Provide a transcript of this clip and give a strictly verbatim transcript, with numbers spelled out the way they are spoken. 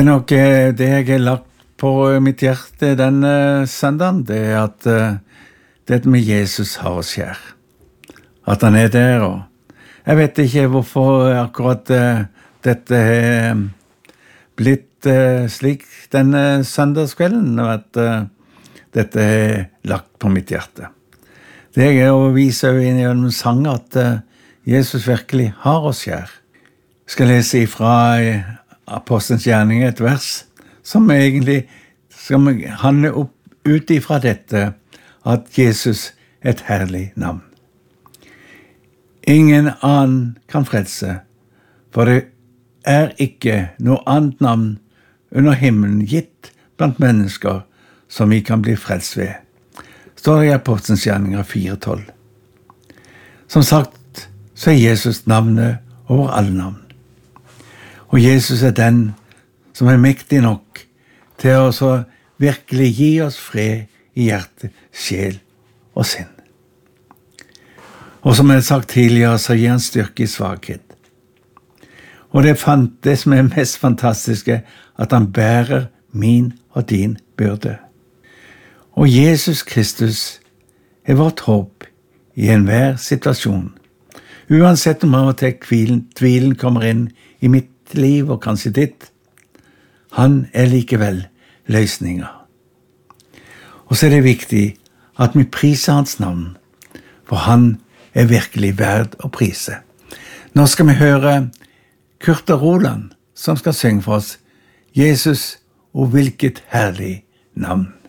Nok eh, det jeg har lagt på mitt hjerte denne søndagen, det er at eh, det med Jesus har oss kjær. At han er der, og jeg vet ikke hvorfor akkurat eh, dette har blitt eh, slik denne søndagskvelden, og at eh, dette er lagt på mitt hjerte. Det er å vise gjennom sang at eh, Jesus virkelig har oss kjær. Jeg skal lese ifra eh, Apostelens gjerning et vers som egentlig skal handle opp ut ifra dette at Jesus er et herlig navn. Ingen annen kan frelse, for det er ikke noe annet navn under himmelen gitt blant mennesker som vi kan bli frelst ved. Står det i Apostelens gjerninger fire tolv. Som sagt, så er Jesus navnet over alle navn. Og Jesus er den som er mektig nok til å så virkelig gi oss fred i hjerte, sjel og sinn. Og som jeg har sagt tidligere, så gir han styrke i svakhet. Og det, fant, det som er mest fantastiske, at han bærer min og din byrde. Og Jesus Kristus er vårt håp i enhver situasjon. Uansett om av og til tvilen, tvilen kommer inn i mitt liv og kanskje ditt, han er likevel løsninger. Og så er det viktig at vi priser hans navn, for han er virkelig verd å prise. Nå skal vi høre Kurt og Roland som skal synge for oss Jesus, og hvilket herlig navn.